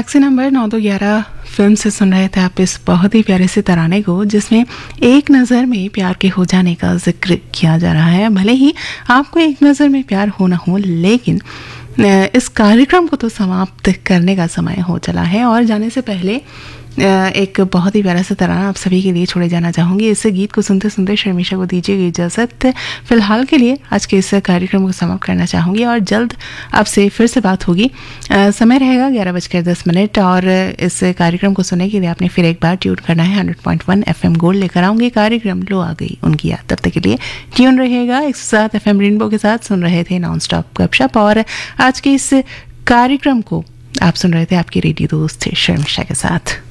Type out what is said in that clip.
Taxi number 9211 film से सुन रहे थे आप इस बहुत ही प्यारे से तराने को, जिसमें एक नज़र में प्यार के हो जाने का जिक्र किया जा रहा है। भले ही आपको एक नज़र में प्यार हो ना हो, लेकिन इस कार्यक्रम को तो समाप्त करने का समय हो चला है। और जाने से पहले एक बहुत ही प्यारा सा तराना आप सभी के लिए छोड़े जाना चाहूँगी। इस गीत को सुनते सुनते शर्मिशा को दीजिएगा इजाज़त। फिलहाल के लिए आज के इस कार्यक्रम को समाप्त करना चाहूँगी और जल्द आपसे फिर से बात होगी। समय रहेगा 11:10 और इस कार्यक्रम को सुनने के लिए आपने फिर एक बार ट्यून करना है 100.1 FM गोल्ड। लेकर आऊँगी कार्यक्रम लो आ गई उनकी याद। तब तक के लिए ट्यून रहिएगा 107 FM रेनबो के साथ। सुन रहे थे नॉन स्टॉप गपशप और आज के इस कार्यक्रम को आप सुन रहे थे आपके रेडियो दोस्त शर्मिशा के साथ।